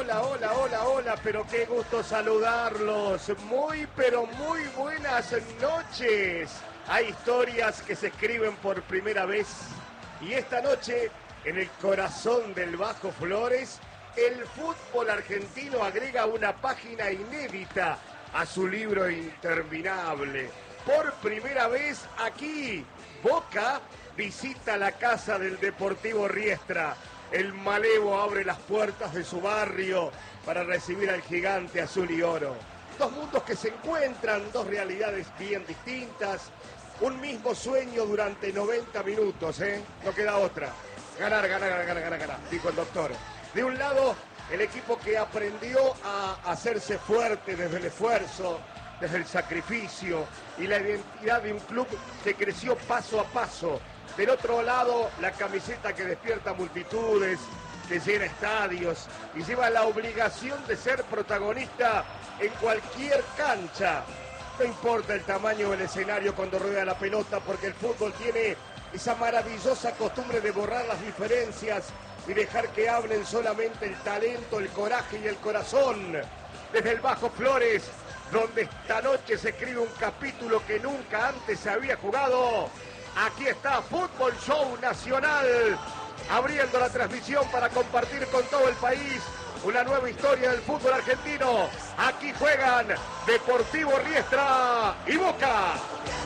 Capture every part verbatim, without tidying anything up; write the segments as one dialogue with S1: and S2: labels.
S1: hola, hola, hola, hola, pero qué gusto saludarlos. Muy, pero muy buenas noches. Hay historias que se escriben por primera vez y esta noche, en el corazón del Bajo Flores, el fútbol argentino agrega una página inédita a su libro interminable. Por primera vez aquí, Boca visita la casa del Deportivo Riestra. El malevo abre las puertas de su barrio para recibir al gigante azul y oro. Dos mundos que se encuentran, dos realidades bien distintas. Un mismo sueño durante noventa minutos, ¿eh? No queda otra. Ganar, ganar, ganar, ganar, ganar, dijo el doctor. De un lado, el equipo que aprendió a hacerse fuerte desde el esfuerzo, desde el sacrificio y la identidad de un club que creció paso a paso. Del otro lado, la camiseta que despierta multitudes, que llena estadios y lleva la obligación de ser protagonista en cualquier cancha. No importa el tamaño del escenario cuando rueda la pelota, porque el fútbol tiene esa maravillosa costumbre de borrar las diferencias y dejar que hablen solamente el talento, el coraje y el corazón. Desde el Bajo Flores, donde esta noche se escribe un capítulo que nunca antes se había jugado. Aquí está Fútbol Show Nacional, abriendo la transmisión para compartir con todo el país una nueva historia del fútbol argentino. Aquí juegan Deportivo Riestra y Boca.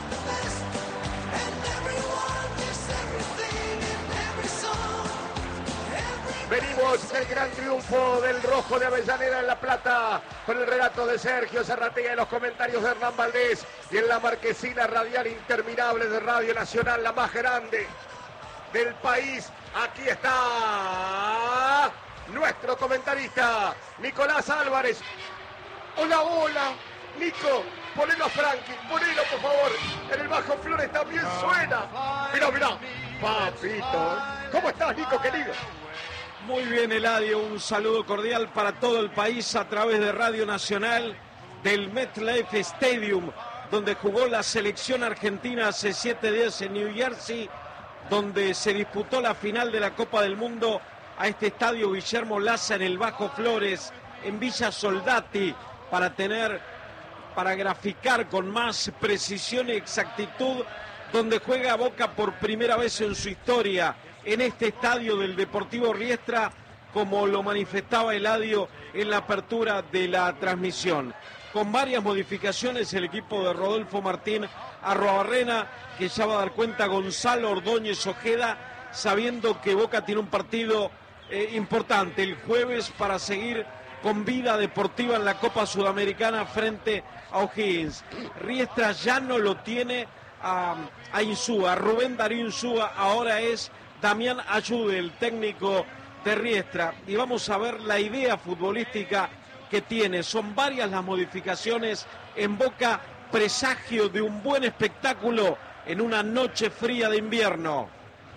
S1: Venimos del gran triunfo del Rojo de Avellaneda en La Plata, con el relato de Sergio Zarratea y los comentarios de Hernán Valdés, y en la marquesina radial interminable de Radio Nacional, la más grande del país. Aquí está nuestro comentarista, Nicolás Álvarez. Hola, hola, Nico, ponelo a Frankie, ponelo por favor. En el Bajo Flores también suena. Mirá, mirá, papito. ¿Cómo estás, Nico, querido?
S2: Muy bien, Eladio, un saludo cordial para todo el país a través de Radio Nacional del MetLife Stadium, donde jugó la selección argentina hace siete días en New Jersey, donde se disputó la final de la Copa del Mundo, a este estadio Guillermo Laza en el Bajo Flores, en Villa Soldati, para tener, para graficar con más precisión y exactitud, donde juega Boca por primera vez en su historia, en este estadio del Deportivo Riestra, como lo manifestaba Eladio en la apertura de la transmisión. Con varias modificaciones, el equipo de Rodolfo Martín Arruabarrena, que ya va a dar cuenta Gonzalo Ordóñez Ojeda, sabiendo que Boca tiene un partido eh, importante el jueves para seguir con vida deportiva en la Copa Sudamericana frente a O'Higgins. Riestra ya no lo tiene a, a Insúa, Rubén Darío Insúa, ahora es Damián Ayude, el técnico de Riestra, y vamos a ver la idea futbolística que tiene. Son varias las modificaciones en Boca, presagio de un buen espectáculo en una noche fría de invierno.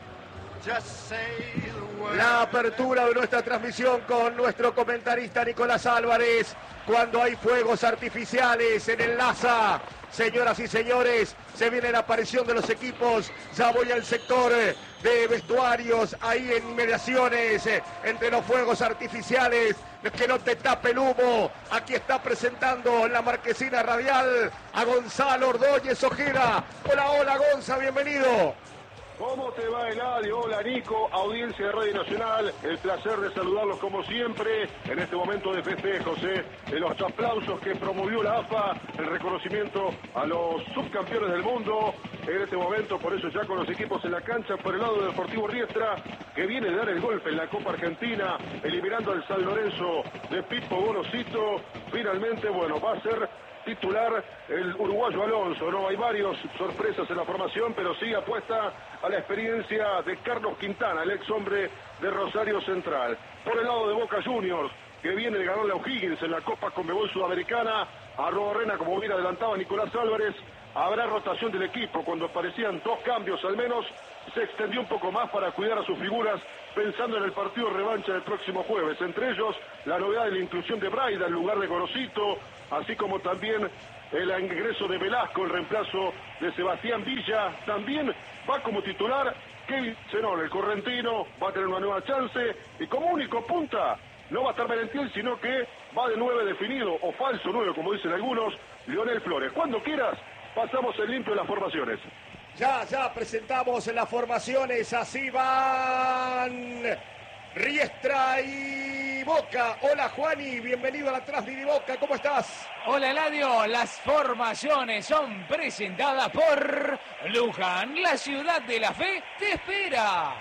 S1: La apertura de nuestra transmisión con nuestro comentarista Nicolás Álvarez, cuando hay fuegos artificiales en el Laza. Señoras y señores, se viene la aparición de los equipos. Ya voy al sector de vestuarios, ahí en inmediaciones, entre los fuegos artificiales, que no te tape el humo. Aquí está presentando la marquesina radial a Gonzalo Ordóñez Ojeda. Hola, hola, Gonza, bienvenido.
S3: ¿Cómo te va, Eladio? Hola, Nico, audiencia de Radio Nacional. El placer de saludarlos como siempre en este momento de festejos, ¿eh? De los aplausos que promovió la A F A, el reconocimiento a los subcampeones del mundo. En este momento, por eso ya con los equipos en la cancha, por el lado del Deportivo Riestra, que viene de dar el golpe en la Copa Argentina, eliminando al San Lorenzo de Pipo Bonocito. Finalmente, bueno, va a ser titular el uruguayo Alonso, ¿no? Hay varios sorpresas en la formación, pero sí apuesta a la experiencia de Carlos Quintana, el ex hombre de Rosario Central. Por el lado de Boca Juniors, que viene de ganarle a O'Higgins en la Copa Conmebol Sudamericana, a Arruabarrena, como bien adelantaba Nicolás Álvarez. Habrá rotación del equipo cuando aparecían dos cambios al menos. Se extendió un poco más para cuidar a sus figuras, pensando en el partido revancha del próximo jueves. Entre ellos, la novedad de la inclusión de Braida en lugar de Gorosito, así como también el ingreso de Velasco, el reemplazo de Sebastián Villa. También va como titular Kevin Zenón, el correntino, va a tener una nueva chance. Y como único punta, no va a estar Merentiel, sino que va de nueve definido, o falso nueve, como dicen algunos, Leonel Flores. Cuando quieras, pasamos el limpio de las formaciones.
S1: Ya, ya presentamos las formaciones, así van Riestra y Boca. Hola Juani, bienvenido a la Transmidi Boca, ¿cómo estás?
S4: Hola Eladio, las formaciones son presentadas por Luján, la ciudad de la fe te espera.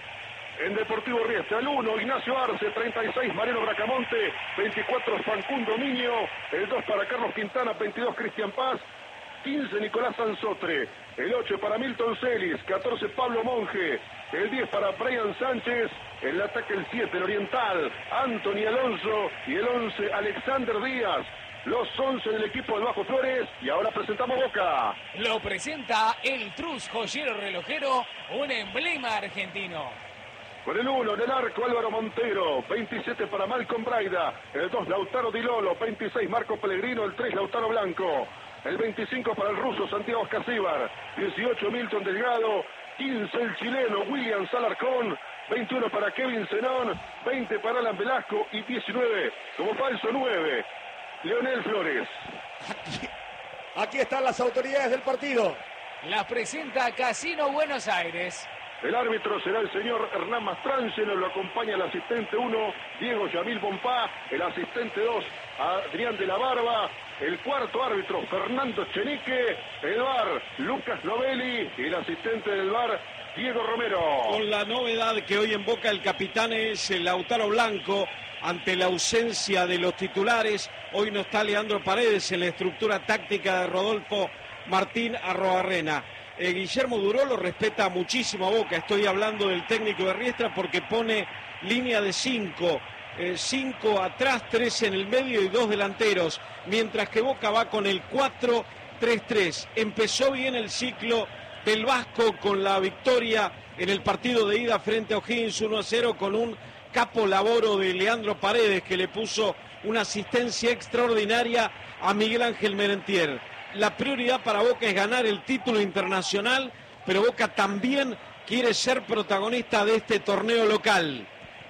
S3: En Deportivo Riestra, el uno, Ignacio Arce, treinta y seis, Mariano Bracamonte, veinticuatro, Facundo Miño, el dos para Carlos Quintana, veintidós, Cristian Paz, quince, Nicolás Sansotre, el ocho para Milton Celis, catorce, Pablo Monge, el diez para Brian Sánchez, el ataque el siete, el Oriental, Anthony Alonso, y el once, Alexander Díaz. Los once del equipo del Bajo Flores, y ahora presentamos Boca.
S4: Lo presenta el Trus Joyero Relojero, un emblema argentino.
S3: Con el uno en el arco, Álvaro Montero, veintisiete para Malcolm Braida, el dos, Lautaro Di Lolo, veintiséis, Marco Pellegrino, el tres, Lautaro Blanco, el veinticinco para el ruso Santiago Escacíbar, dieciocho, Milton Delgado, quince, el chileno William Salarcón, veintiuno para Kevin Zenón, veinte para Alan Velasco y diecinueve como falso nueve, Leonel Flores.
S1: Aquí, aquí están las autoridades del partido.
S4: Las presenta Casino Buenos Aires.
S3: El árbitro será el señor Hernán Mastrangelo, lo acompaña el asistente uno, Diego Yamil Bompá, el asistente dos, Adrián de la Barba, el cuarto árbitro, Fernando Chenique, el V A R, Lucas Novelli, y el asistente del V A R, Diego Romero.
S2: Con la novedad que hoy en Boca el capitán es el Lautaro Blanco, ante la ausencia de los titulares. Hoy no está Leandro Paredes en la estructura táctica de Rodolfo Martín Arroarrena. Eh, Guillermo Duró lo respeta muchísimo a Boca, estoy hablando del técnico de Riestra, porque pone línea de cinco, eh, cinco atrás, tres en el medio y dos delanteros, mientras que Boca va con el cuatro tres tres. Empezó bien el ciclo del Vasco con la victoria en el partido de ida frente a O'Higgins uno a cero, con un capo laboro de Leandro Paredes que le puso una asistencia extraordinaria a Miguel Ángel Merentiel. La prioridad para Boca es ganar el título internacional, pero Boca también quiere ser protagonista de este torneo local.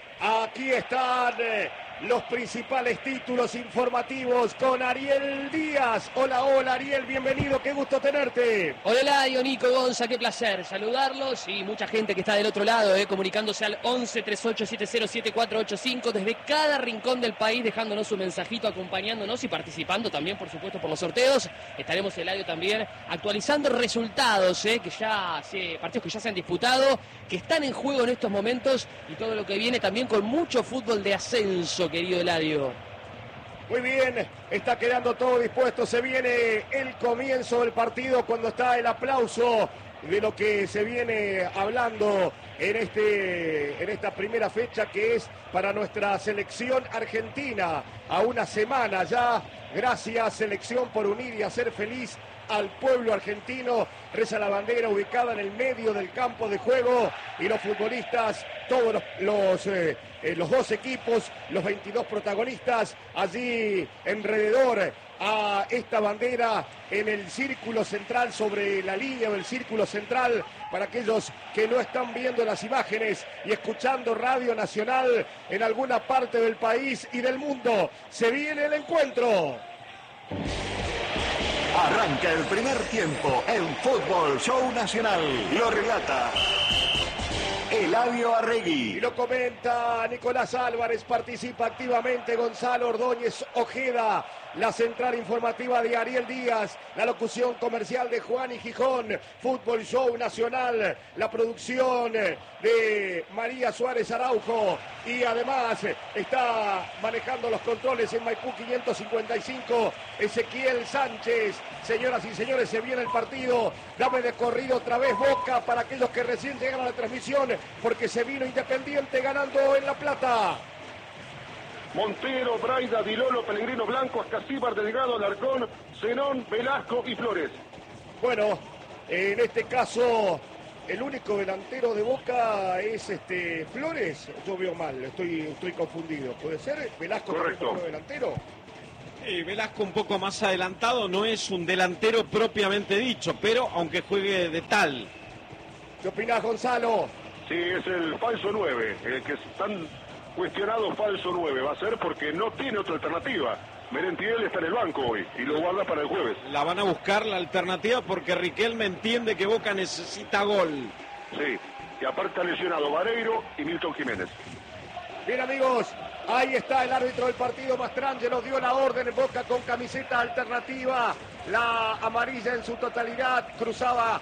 S1: Aquí están eh, los principales títulos informativos con Ariel Díaz. Hola, hola Ariel, bienvenido, qué gusto tenerte.
S5: Hola Eladio, Nico, Gonza, qué placer saludarlos, y mucha gente que está del otro lado, eh, comunicándose al once, treinta y ocho, setenta, siete cuatro ocho cinco desde cada rincón del país, dejándonos su mensajito, acompañándonos y participando también, por supuesto, por los sorteos. Estaremos, Eladio, también actualizando resultados, eh, que ya se, partidos que ya se han disputado, que están en juego en estos momentos, y todo lo que viene también con mucho fútbol de ascenso, querido Eladio.
S1: Muy bien, está quedando todo dispuesto, se viene el comienzo del partido cuando está el aplauso de lo que se viene hablando en, este, en esta primera fecha, que es para nuestra selección argentina. A una semana ya, gracias selección por unir y hacer feliz al pueblo argentino. Reza la bandera ubicada en el medio del campo de juego, y los futbolistas, todos los, los, eh, eh, los dos equipos, los veintidós protagonistas allí alrededor a esta bandera en el círculo central, sobre la línea del círculo central, para aquellos que no están viendo las imágenes y escuchando Radio Nacional en alguna parte del país y del mundo. Se viene el encuentro.
S6: Arranca el primer tiempo en Fútbol Show Nacional. Lo relata Eladio Arregui.
S1: Y lo comenta Nicolás Álvarez, participa activamente Gonzalo Ordóñez Ojeda, la central informativa de Ariel Díaz, la locución comercial de Juan y Gijón, Fútbol Show Nacional, la producción de María Suárez Araujo, y además está manejando los controles en Maipú quinientos cincuenta y cinco, Ezequiel Sánchez. Señoras y señores, se viene el partido. Dame de corrido otra vez Boca para aquellos que recién llegan a la transmisión, porque se vino Independiente ganando en La Plata.
S3: Montero, Braida, Di Lolo, Pellegrino, Blanco, Escacíbar, Delgado, Alarcón, Zenón, Velasco y Flores.
S1: Bueno, en este caso el único delantero de Boca es este Flores. Yo veo mal, estoy, estoy confundido. ¿Puede ser? ¿Velasco también como delantero?
S2: Eh, Velasco un poco más adelantado, no es un delantero propiamente dicho, pero aunque juegue de tal.
S1: ¿Qué opinás, Gonzalo?
S3: Sí, es el falso nueve, el que están cuestionado falso nueve. Va a ser porque no tiene otra alternativa. Merentiel está en el banco hoy y lo guarda para el jueves.
S2: La van a buscar la alternativa porque Riquelme entiende que Boca necesita gol.
S3: Sí, y aparte ha lesionado Vareiro y Milton Jiménez.
S1: Bien, amigos, ahí está el árbitro del partido, Mastrangelo dio la orden en Boca con camiseta alternativa, la amarilla en su totalidad, cruzaba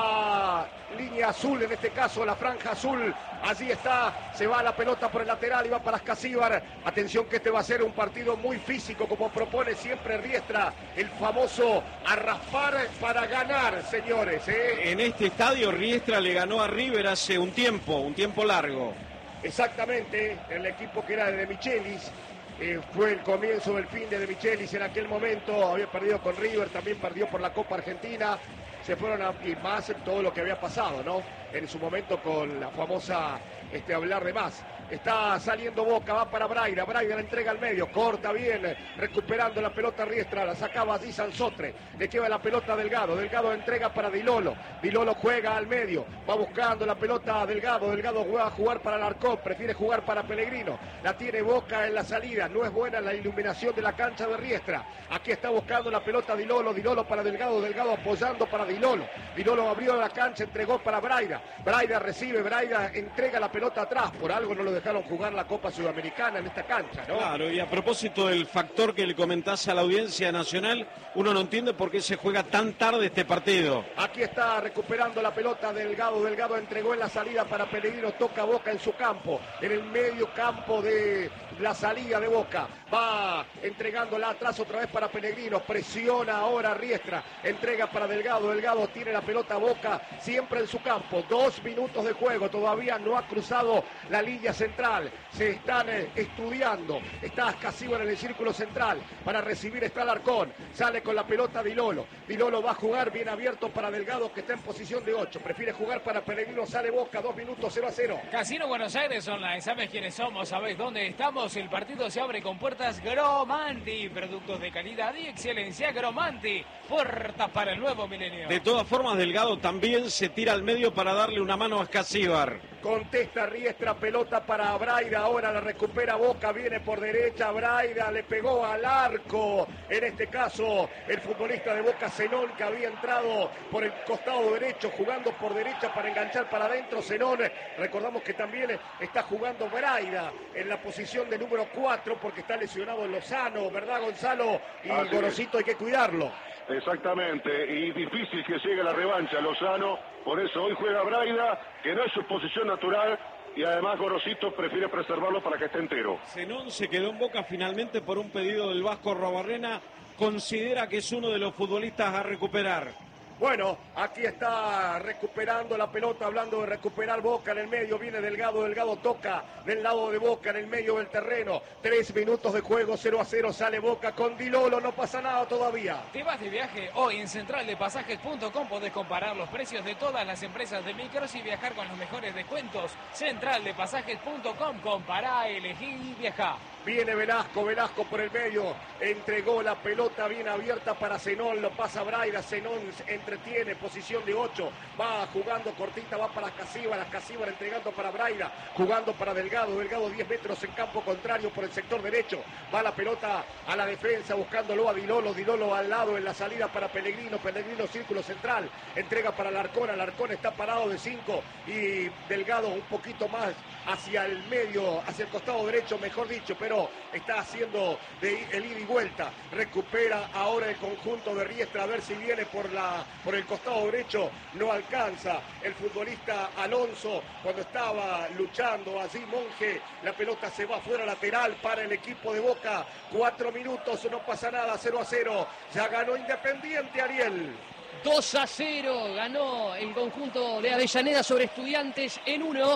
S1: la línea azul, en este caso la franja azul, allí está, se va la pelota por el lateral y va para Ascasíbar. Atención que este va a ser un partido muy físico, como propone siempre Riestra, el famoso a raspar para ganar, señores. ¿eh?
S2: En este estadio Riestra le ganó a River hace un tiempo, un tiempo largo.
S1: Exactamente, el equipo que era de De Michelis, eh, fue el comienzo del fin de De Michelis en aquel momento, había perdido con River, también perdió por la Copa Argentina, se fueron a, y más en todo lo que había pasado, ¿no? En su momento con la famosa, este, hablar de más. Está saliendo Boca, va para Braida, Braida la entrega al medio, corta bien, recuperando la pelota Riestra, la sacaba allí Sansotre, le queda la pelota a Delgado, Delgado entrega para Dilolo, Dilolo juega al medio, va buscando la pelota a Delgado, Delgado va a jugar para Alarcón, prefiere jugar para Pellegrino, la tiene Boca en la salida, no es buena la iluminación de la cancha de Riestra, aquí está buscando la pelota Dilolo, Dilolo para Delgado, Delgado apoyando para Dilolo, Dilolo abrió la cancha, entregó para Braida, Braida recibe, Braida entrega la pelota atrás, por algo no lo dejaron jugar la Copa Sudamericana en esta cancha, ¿no?
S2: Claro, y a propósito del factor que le comentás a la audiencia nacional, uno no entiende por qué se juega tan tarde este partido.
S1: Aquí está recuperando la pelota Delgado, Delgado entregó en la salida para Pellegrino, toca Boca en su campo, en el medio campo de la salida de Boca, va entregándola atrás otra vez para Pellegrino, presiona ahora Riestra, entrega para Delgado, Delgado tiene la pelota Boca, siempre en su campo, dos minutos de juego, todavía no ha cruzado la línea central, se están eh, estudiando, está Ascasíbar en el círculo central, para recibir está Alarcón, sale con la pelota Dilolo, Dilolo va a jugar bien abierto para Delgado que está en posición de ocho, prefiere jugar para Pellegrino, sale Boca, dos minutos, cero a cero.
S4: Casino Buenos Aires Online, ¿sabes quiénes somos? ¿Sabés dónde estamos? El partido se abre con puertas Gromanti, productos de calidad y excelencia Gromanti, puertas para el nuevo milenio.
S2: De todas formas, Delgado también se tira al medio para darle una mano a Ascasíbar.
S1: Contesta Riestra, pelota para Braida, ahora la recupera Boca, viene por derecha, Braida le pegó al arco, en este caso el futbolista de Boca Zenón que había entrado por el costado derecho, jugando por derecha para enganchar para adentro Zenón, recordamos que también está jugando Braida en la posición de número cuatro porque está lesionado Lozano, ¿verdad Gonzalo? Y
S3: Así
S1: Gorosito hay que cuidarlo.
S3: Exactamente, y difícil que llegue la revancha Lozano, por eso hoy juega Braida, que no es su posición natural, y además Gorosito prefiere preservarlo para que esté entero.
S2: Zenón se quedó en Boca finalmente por un pedido del Vasco Robarrena, considera que es uno de los futbolistas a recuperar.
S1: Bueno, aquí está recuperando la pelota, hablando de recuperar Boca en el medio, viene Delgado, Delgado toca del lado de Boca en el medio del terreno, tres minutos de juego, cero a cero, sale Boca con Dilolo, no pasa nada todavía.
S4: ¿Te vas de viaje? Hoy en central de pasajes punto com podés comparar los precios de todas las empresas de micros y viajar con los mejores descuentos. central de pasajes punto com, compará, elegí y viajá.
S1: Viene Velasco, Velasco por el medio, entregó la pelota bien abierta para Zenón, lo pasa Braida, Zenón entretiene, posición de ocho, va jugando cortita, va para Ascasíbar, Ascasíbar entregando para Braida, jugando para Delgado, Delgado diez metros en campo contrario por el sector derecho, va la pelota a la defensa buscándolo a Dilolo, Dilolo al lado en la salida para Pellegrino, Pellegrino círculo central, entrega para Alarcón, Alarcón está parado de cinco y Delgado un poquito más hacia el medio, hacia el costado derecho, mejor dicho, pero está haciendo de el ida y vuelta, recupera ahora el conjunto de Riestra, a ver si viene por la por el costado derecho, no alcanza el futbolista Alonso cuando estaba luchando allí Monje, la pelota se va fuera lateral para el equipo de Boca, cuatro minutos, no pasa nada, cero a cero, ya ganó Independiente, Ariel.
S5: dos a cero ganó el conjunto de Avellaneda sobre Estudiantes en uno.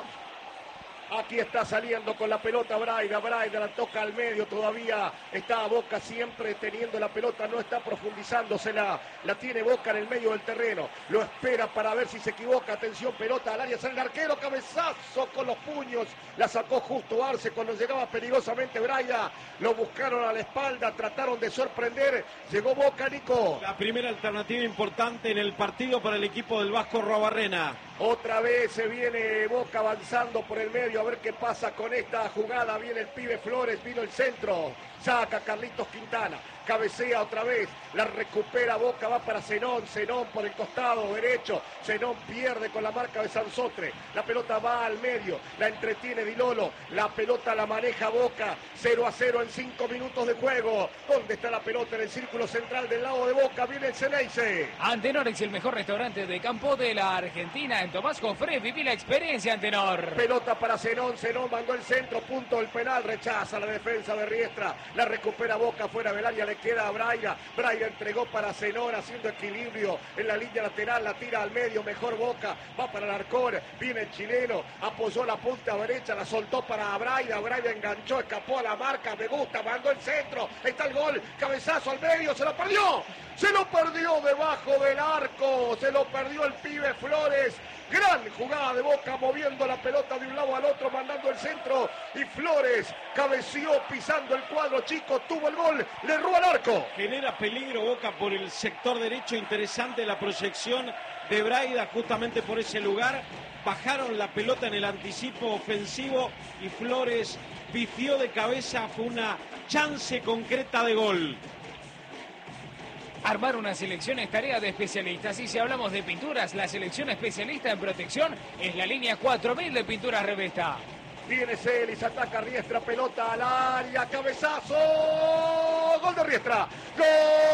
S1: Aquí está saliendo con la pelota Braida, Braida la toca al medio, todavía está Boca siempre teniendo la pelota, no está profundizándose, la, la tiene Boca en el medio del terreno, lo espera para ver si se equivoca, atención, pelota al área, sale el arquero, cabezazo con los puños, la sacó justo Arce cuando llegaba peligrosamente Braida, lo buscaron a la espalda, trataron de sorprender, llegó Boca, Nico.
S2: La primera alternativa importante en el partido para el equipo del Vasco Robarrena.
S1: Otra vez se viene Boca avanzando por el medio, equilibrio, a ver qué pasa con esta jugada. Viene el pibe Flores, vino el centro, saca Carlitos Quintana, cabecea otra vez, la recupera Boca, va para Zenón, Zenón por el costado derecho, Zenón pierde con la marca de Sansotre, la pelota va al medio, la entretiene Di Lolo, la pelota la maneja Boca, cero a cero en cinco minutos de juego. ¿Dónde está la pelota? En el círculo central del lado de Boca, viene el Ceneice.
S4: Antenor es el mejor restaurante de campo de la Argentina. En Tomás Jofré viví la experiencia, Antenor.
S1: Pelota para Zenón, Zenón mandó el centro, punto del penal, rechaza la defensa de Riestra, la recupera Boca fuera del área, le queda a Braida, Braida entregó para Zenón haciendo equilibrio en la línea lateral, la tira al medio, mejor Boca, va para el Arcón, viene el chileno, apoyó la punta derecha, la soltó para Braida, Braida enganchó, escapó a la marca, me gusta, mandó el centro, está el gol, cabezazo al medio, se lo perdió, se lo perdió debajo del arco, se lo perdió el pibe Flores. Gran jugada de Boca, moviendo la pelota de un lado al otro, mandando el centro, y Flores cabeció pisando el cuadro chico, tuvo el gol, le erró al arco.
S2: Genera peligro Boca por el sector derecho, interesante la proyección de Braida justamente por ese lugar. Bajaron la pelota en el anticipo ofensivo y Flores pifió de cabeza, fue una chance concreta de gol.
S4: Armar una selección es tarea de especialistas. Y si hablamos de pinturas, la selección especialista en protección es la línea cuatro mil de Pinturas Revesta.
S1: Viene Celis, ataca Riestra, pelota al área, cabezazo, gol de Riestra, gol.